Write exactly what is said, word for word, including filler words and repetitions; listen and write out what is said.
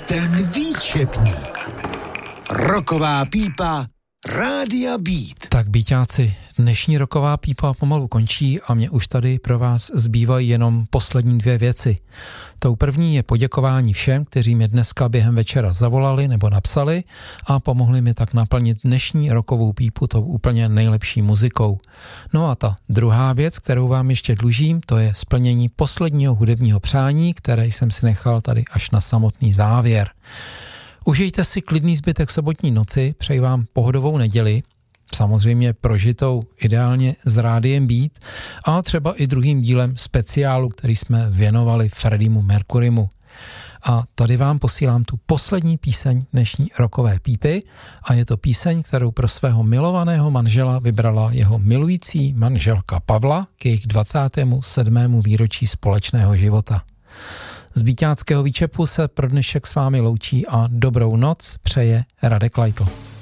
Ten výčepník. Roková pípa Rádia Beat. Tak býťáci, dnešní roková pípa pomalu končí a mě už tady pro vás zbývají jenom poslední dvě věci. Tou první je poděkování všem, kteří mi dneska během večera zavolali nebo napsali a pomohli mi tak naplnit dnešní rokovou pípu tou úplně nejlepší muzikou. No a ta druhá věc, kterou vám ještě dlužím, to je splnění posledního hudebního přání, které jsem si nechal tady až na samotný závěr. Užijte si klidný zbytek sobotní noci, přeji vám pohodovou neděli, samozřejmě prožitou ideálně s Rádiem Beat a třeba i druhým dílem speciálu, který jsme věnovali Freddímu Mercurymu. A tady vám posílám tu poslední píseň dnešní rokové pípy a je to píseň, kterou pro svého milovaného manžela vybrala jeho milující manželka Pavla k jejich dvacátému sedmému výročí společného života. Z Býťáckého výčepu se pro dnešek s vámi loučí a dobrou noc přeje Radek Leitl.